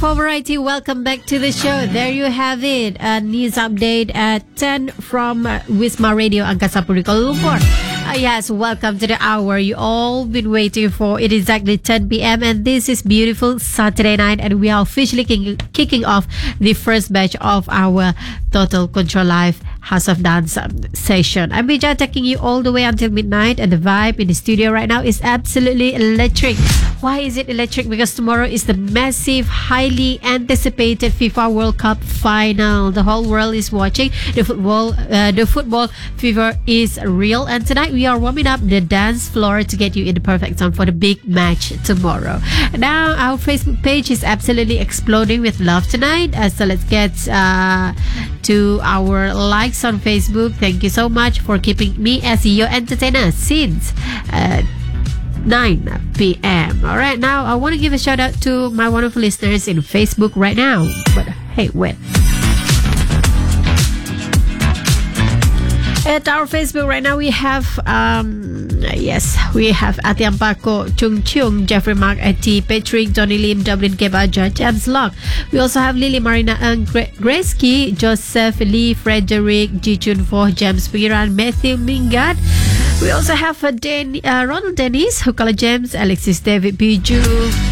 for variety. Welcome back to the show. There you have it. A news update at 10 from Wisma Radio Angkasa Puri, Kuala Lumpur. Yes, welcome to the hour you all been waiting for. It is exactly 10 p.m. and this is beautiful Saturday night, and we are officially kicking off the first batch of our Total Control Live House of Dance session. I'm Bija, taking you all the way until midnight, and the vibe in the studio right now is absolutely electric. Why is it electric? Because tomorrow is the massive, highly anticipated FIFA World Cup final. The whole world is watching. The football fever is real, and tonight we are warming up the dance floor to get you in the perfect zone for the big match tomorrow. Now our Facebook page is absolutely exploding with love tonight. So let's get to our likes on Facebook. Thank you so much for keeping me as your entertainer since 9 p.m. Alright, now I want to give a shout out to my wonderful listeners in Facebook right now. But hey, wait. At our Facebook right now, we have we have Atiam Paco, Chung Chung, Jeffrey Mark, Ati, Patrick, Johnny Lim, Dublin Kebaja, James Locke. We also have Lily Marina and Gracie, Joseph Lee, Frederick, Ji Chun Fo, James Piran, Matthew Mingad. We also have Ronald Dennis, Hukala James, Alexis David Biju,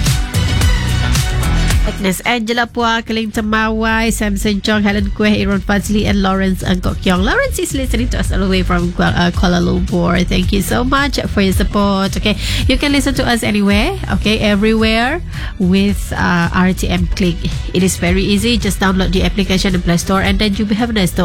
Agnes Angela Pua, Kaling Tamawai, Samson Chong, Helen Kwe, Aaron Fazli, and Lawrence Angkok Kyong. Lawrence is listening to us all the way from Kuala Lumpur. Thank you so much for your support. Okay, you can listen to us anywhere, everywhere with RTM Click. It is very easy. Just download the application in Play Store, and then you'll be having us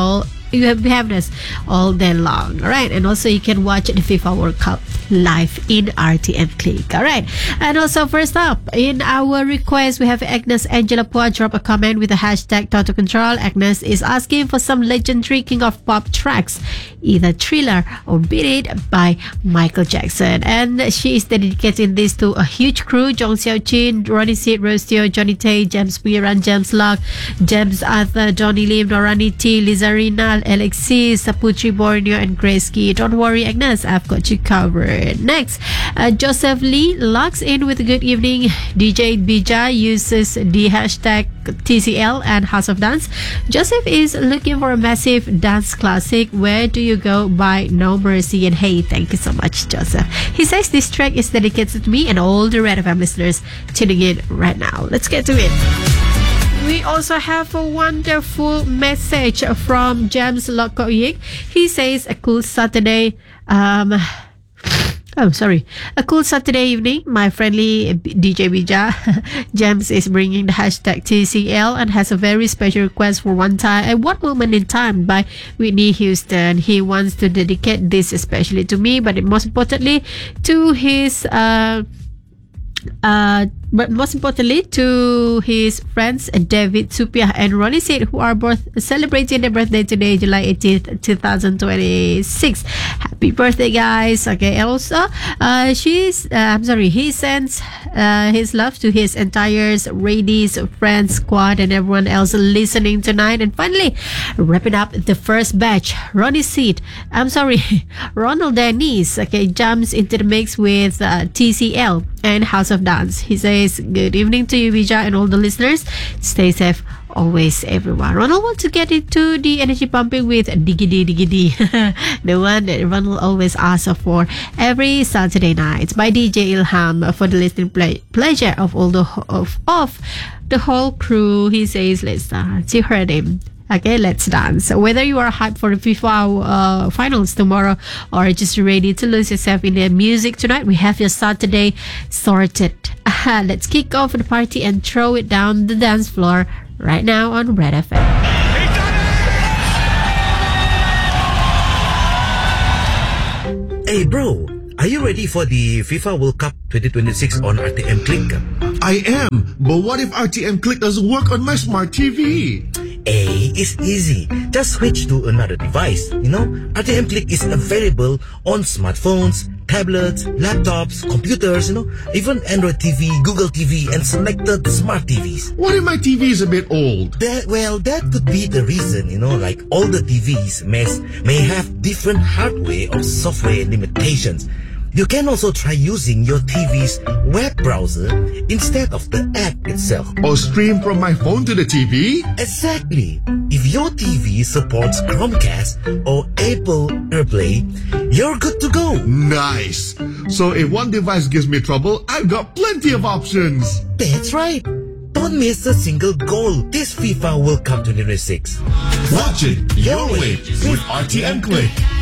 all day long. Alright, and also you can watch the FIFA World Cup live in RTM Click. Alright, and also first up in our request, we have Agnes Angela Pua drop a comment with the hashtag Total Control. Agnes is asking for some legendary King of Pop tracks, either Thriller or Beat It by Michael Jackson, and she is dedicating this to a huge crew: Jong Xiao Chin, Ronnie Sid, Rostio, Johnny Tay, James Piran, James Locke, James Arthur, Johnny Lim, Norani T, Lizarina, Alexis, Saputri Borneo, and Grace Key. Don't worry, Agnes, I've got you covered. Next, Joseph Lee logs in with a good evening. DJ Bija uses the hashtag TCL and House of Dance. Joseph is looking for a massive dance classic. Where Do You Go by No Mercy. And hey, thank you so much, Joseph. He says this track is dedicated to me and all the Red FM listeners tuning in right now. Let's get to it. We also have a wonderful message from James Lokoyik. He says a cool Saturday a cool Saturday evening, my friendly DJ Bija. James is bringing the hashtag TCL and has a very special request for One Moment in Time by Whitney Houston. He wants to dedicate this especially to me, but most importantly to his friends David Supia and Ronnie Sid, who are both celebrating their birthday today, July 18th, 2026. Happy birthday, guys. Okay, and also he sends his love to his entire Radies friends squad and everyone else listening tonight. And finally, wrapping up the first batch, Ronald Dennis, jumps into the mix with TCL and House of Dance. He says, good evening to you, Bija, and all the listeners. Stay safe always, everyone. Ronald wants to get into the energy pumping with Diggity Diggity, the one that Ronald always asks for every Saturday night by DJ Ilham for the listening pleasure of all the whole crew. He says, let's dance. You heard him. Okay, let's dance. Whether you are hyped for the FIFA finals tomorrow or just ready to lose yourself in the music tonight, we have your Saturday sorted. Let's kick off the party and throw it down the dance floor right now on Red FM. Hey bro, are you ready for the FIFA World Cup 2026 on RTM Click? I am, but what if RTM Click doesn't work on my smart TV? Hey, it's easy. Just switch to another device. RTM Click is available on smartphones, tablets, laptops, computers, even Android TV, Google TV, and selected smart TVs. What if my TV is a bit old? That could be the reason, like all the TVs may have different hardware or software limitations. You can also try using your TV's web browser instead of the app itself. Or stream from my phone to the TV? Exactly. If your TV supports Chromecast or Apple AirPlay, you're good to go. Nice. So if one device gives me trouble, I've got plenty of options. That's right. Don't miss a single goal this FIFA World Cup 2026. Watch it your way with RTM Click.